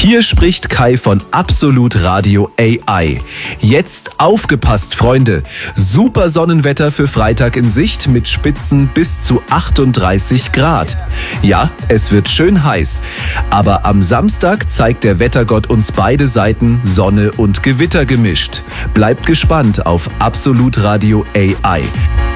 Hier spricht Kai von Absolut Radio AI. Jetzt aufgepasst, Freunde. Super Sonnenwetter für Freitag in Sicht mit Spitzen bis zu 38 Grad. Ja, es wird schön heiß. Aber am Samstag zeigt der Wettergott uns beide Seiten Sonne und Gewitter gemischt. Bleibt gespannt auf Absolut Radio AI.